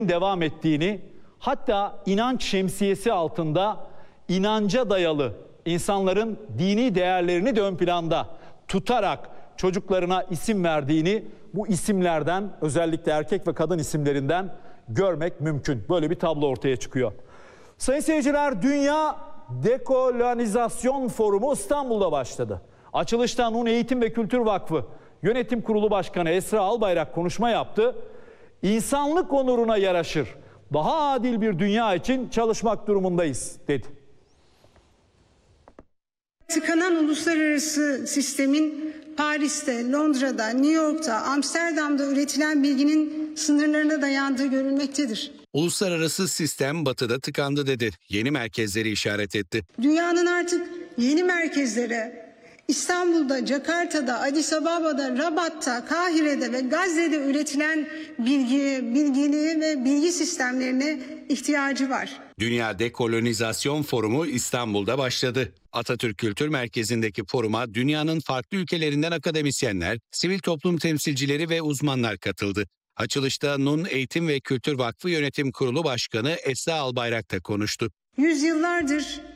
devam ettiğini, hatta inanç şemsiyesi altında inanca dayalı insanların dini değerlerini de ön planda tutarak çocuklarına isim verdiğini, bu isimlerden, özellikle erkek ve kadın isimlerinden görmek mümkün. Böyle bir tablo ortaya çıkıyor. Sayın seyirciler, Dünya Dekolonizasyon Forumu İstanbul'da başladı. Açılışta Nun Eğitim ve Kültür Vakfı Yönetim Kurulu Başkanı Esra Albayrak konuşma yaptı. İnsanlık onuruna yaraşır, daha adil bir dünya için çalışmak durumundayız dedi. Tıkanan uluslararası sistemin Paris'te, Londra'da, New York'ta, Amsterdam'da üretilen bilginin sınırlarına dayandığı görülmektedir. Uluslararası sistem batıda tıkandı dedi. Yeni merkezleri işaret etti. Dünyanın artık yeni merkezlere İstanbul'da, Jakarta'da, Addis Ababa'da, Rabat'ta, Kahire'de ve Gazze'de üretilen bilgi ve bilgi sistemlerine ihtiyacı var. Dünya Dekolonizasyon Forumu İstanbul'da başladı. Atatürk Kültür Merkezi'ndeki foruma dünyanın farklı ülkelerinden akademisyenler, sivil toplum temsilcileri ve uzmanlar katıldı. Açılışta Nun Eğitim ve Kültür Vakfı Yönetim Kurulu Başkanı Esra Albayrak da konuştu. Yüzyıllardır